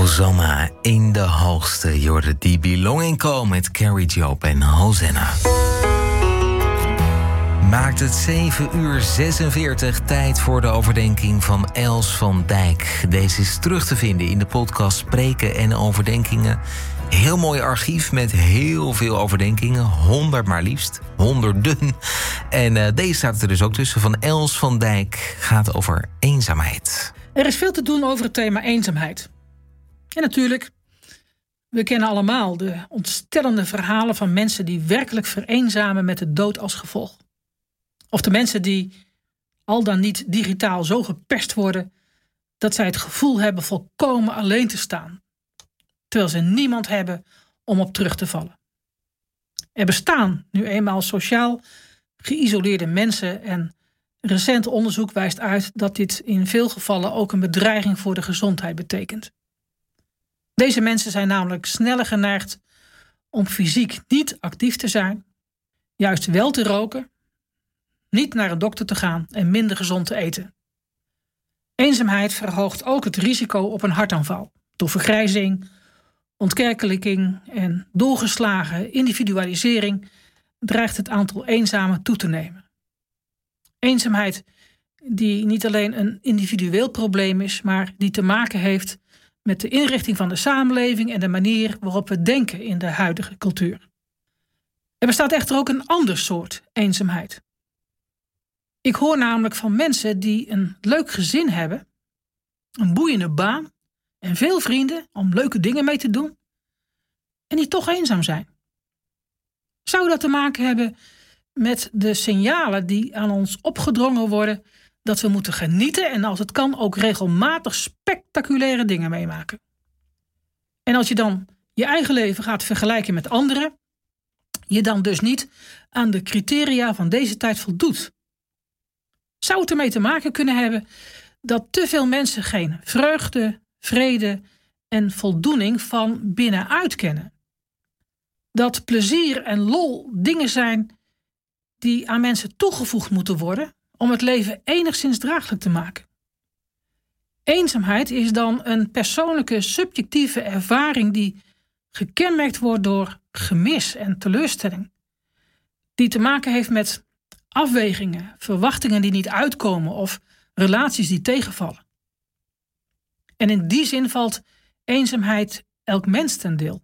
Hosanna in de hoogste. Je hoorde Die Belonging Call met Carrie Job en Hosanna. Maakt het 7:46 tijd voor de overdenking van Els van Dijk. Deze is terug te vinden in de podcast Spreken en Overdenkingen. Heel mooi archief met heel veel overdenkingen. 100 maar liefst. Honderden. En deze staat er dus ook tussen van Els van Dijk. Gaat over eenzaamheid. Er is veel te doen over het thema eenzaamheid. En natuurlijk, we kennen allemaal de ontstellende verhalen van mensen die werkelijk vereenzamen met de dood als gevolg. Of de mensen die al dan niet digitaal zo gepest worden dat zij het gevoel hebben volkomen alleen te staan, terwijl ze niemand hebben om op terug te vallen. Er bestaan nu eenmaal sociaal geïsoleerde mensen en recent onderzoek wijst uit dat dit in veel gevallen ook een bedreiging voor de gezondheid betekent. Deze mensen zijn namelijk sneller geneigd om fysiek niet actief te zijn, juist wel te roken, niet naar een dokter te gaan en minder gezond te eten. Eenzaamheid verhoogt ook het risico op een hartaanval. Door vergrijzing, ontkerkelijking en doorgeslagen individualisering dreigt het aantal eenzamen toe te nemen. Eenzaamheid die niet alleen een individueel probleem is, maar die te maken heeft met de inrichting van de samenleving en de manier waarop we denken in de huidige cultuur. Er bestaat echter ook een ander soort eenzaamheid. Ik hoor namelijk van mensen die een leuk gezin hebben, een boeiende baan en veel vrienden om leuke dingen mee te doen, en die toch eenzaam zijn. Zou dat te maken hebben met de signalen die aan ons opgedrongen worden dat we moeten genieten en als het kan ook regelmatig spectaculaire dingen meemaken? En als je dan je eigen leven gaat vergelijken met anderen, je dan dus niet aan de criteria van deze tijd voldoet? Zou het ermee te maken kunnen hebben dat te veel mensen geen vreugde, vrede en voldoening van binnenuit kennen? Dat plezier en lol dingen zijn die aan mensen toegevoegd moeten worden om het leven enigszins draaglijk te maken. Eenzaamheid is dan een persoonlijke subjectieve ervaring die gekenmerkt wordt door gemis en teleurstelling, die te maken heeft met afwegingen, verwachtingen die niet uitkomen of relaties die tegenvallen. En in die zin valt eenzaamheid elk mens ten deel.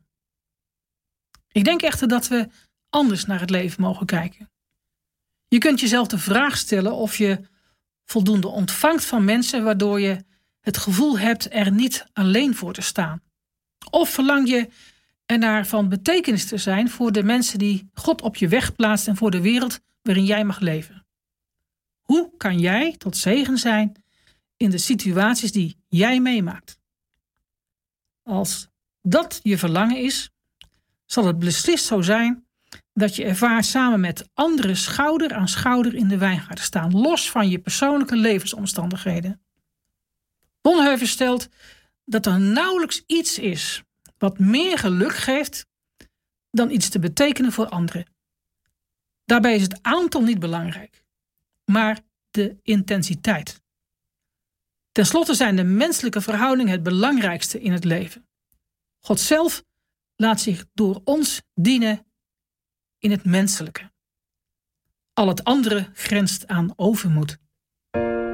Ik denk echter dat we anders naar het leven mogen kijken. Je kunt jezelf de vraag stellen of je voldoende ontvangt van mensen waardoor je het gevoel hebt er niet alleen voor te staan. Of verlang je ernaar van betekenis te zijn voor de mensen die God op je weg plaatst en voor de wereld waarin jij mag leven. Hoe kan jij tot zegen zijn in de situaties die jij meemaakt? Als dat je verlangen is, zal het beslist zo zijn dat je ervaart samen met anderen schouder aan schouder in de wijngaard te staan, los van je persoonlijke levensomstandigheden. Bonhoeffer stelt dat er nauwelijks iets is wat meer geluk geeft dan iets te betekenen voor anderen. Daarbij is het aantal niet belangrijk, maar de intensiteit. Ten slotte zijn de menselijke verhoudingen het belangrijkste in het leven. God zelf laat zich door ons dienen in het menselijke. Al het andere grenst aan overmoed.